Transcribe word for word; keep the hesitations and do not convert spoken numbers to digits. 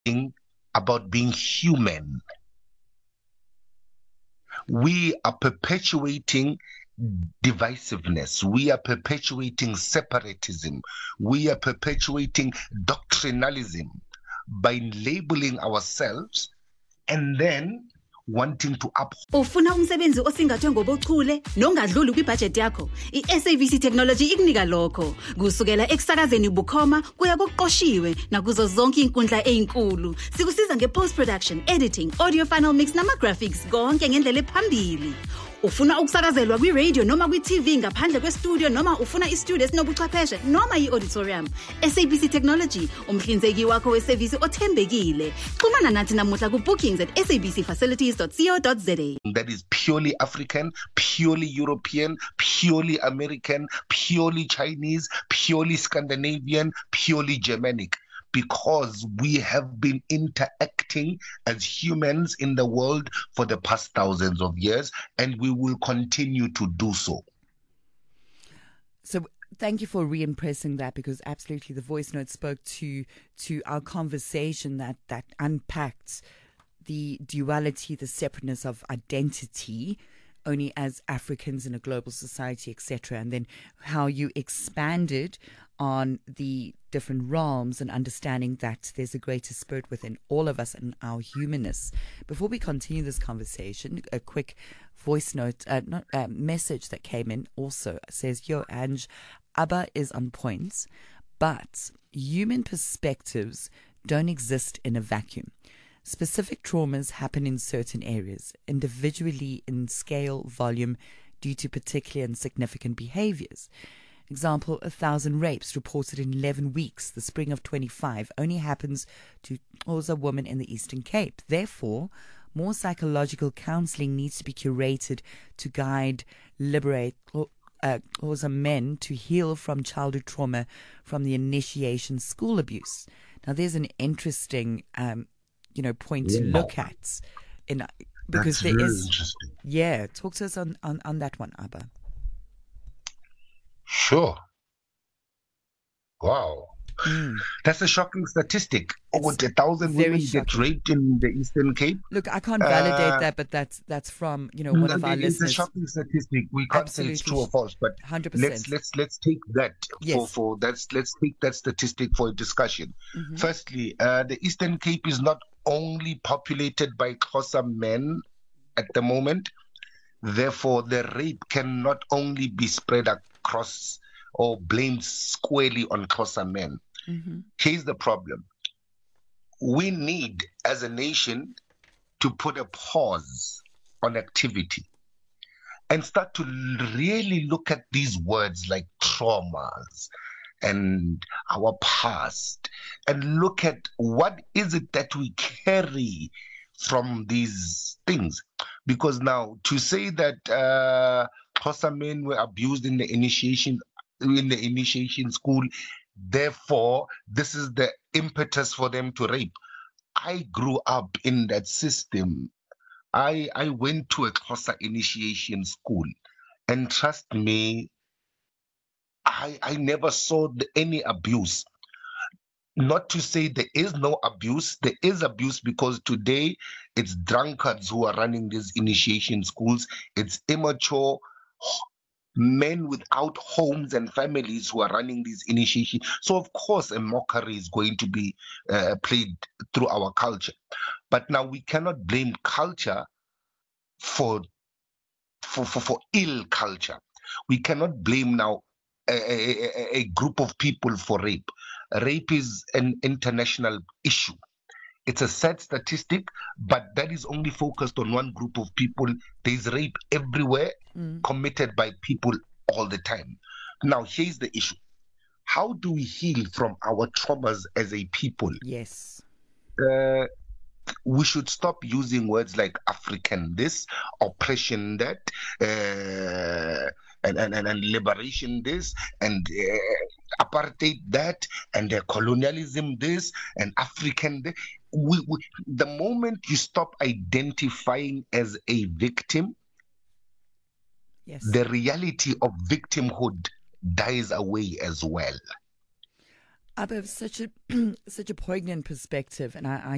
about being human. We are perpetuating divisiveness. We are perpetuating separatism. We are perpetuating doctrinalism by labeling ourselves and then wanting to up. Ufuna umsebenzi osingathwe ngobuchule nongadluli kwibudget yakho? I-S A B C Technology ikunika lokho. Kusukela ekusakazeni bukhoma kuya kuqoshiwe nakuzo zonke inkundla ezinkulu. Sikusiza nge-post production, editing, audio final mix nama graphics konke ngendlela ephambili. Ufuna ukusakazelwa kwi-radio noma kwi-T V ngaphandle kwe-studio noma ufuna i-studio esinobuchwepheshe noma i-auditorium. S A B C Technology, umhlinzeki wakho wesevisi othembekile. Xhumana nathi namuhla ku-bookings at s a b c facilities dot co dot z a. That is purely African, purely European, purely American, purely Chinese, purely Scandinavian, purely Germanic. Because we have been interacting as humans in the world for the past thousands of years, and we will continue to do so. So thank you for re-impressing that, because absolutely the voice note spoke to to our conversation that, that unpacked the duality, the separateness of identity only as Africans in a global society, et cetera, and then how you expanded on the different realms and understanding that there's a greater spirit within all of us and our humanness. Before we continue this conversation, a quick voice note, uh, not uh, message that came in also says, "Yo, Ange, Abba is on point, but human perspectives don't exist in a vacuum. Specific traumas happen in certain areas, individually in scale, volume, due to particular and significant behaviors. Example, a thousand rapes reported in eleven weeks, the spring of twenty-five, only happens to Xhosa women in the Eastern Cape. Therefore, more psychological counseling needs to be curated to guide, liberate uh, Xhosa men to heal from childhood trauma from the initiation school abuse." Now, there's an interesting um, you know, point yeah. to look at, in because That's there is, interesting. yeah. Talk to us on, on, on that one, Abba. Sure. Wow. Mm. That's a shocking statistic. Over a thousand women shocking. get raped in the Eastern Cape. Look, I can't validate uh, that, but that's that's from you know one of our it's listeners. It's a shocking statistic. We can't Absolutely. say it's true or false, but one hundred percent. let's let's let's take that yes. for for that's let's take that statistic for a discussion. Mm-hmm. Firstly, uh, the Eastern Cape is not only populated by Xhosa men at the moment. Therefore, the rape can not only be spread across or blamed squarely on Xhosa men. Mm-hmm. Here's the problem. We need, as a nation, to put a pause on activity and start to really look at these words like traumas and our past and look at what is it that we carry from these things. Because now, to say that uh, Xhosa men were abused in the initiation in the initiation school, therefore, this is the impetus for them to rape. I grew up in that system. I I went to a Xhosa initiation school, and trust me, I I never saw the, any abuse. Not to say there is no abuse. There is abuse because today it's drunkards who are running these initiation schools. It's immature men without homes and families who are running these initiations. So, of course, a mockery is going to be uh, played through our culture. But now we cannot blame culture for, for, for, for ill culture. We cannot blame now a, a, a group of people for rape. Rape is an international issue. It's a sad statistic, but that is only focused on one group of people. There's rape everywhere, mm. committed by people all the time. Now, here's the issue. How do we heal from our traumas as a people? Yes. Uh, we should stop using words like African this, oppression that, uh, and, and, and, and liberation this, and uh, apartheid that, and uh, colonialism this, and African this. We, we, the moment you stop identifying as a victim, yes, the reality of victimhood dies away as well. Abba, such a such a poignant perspective, and I, I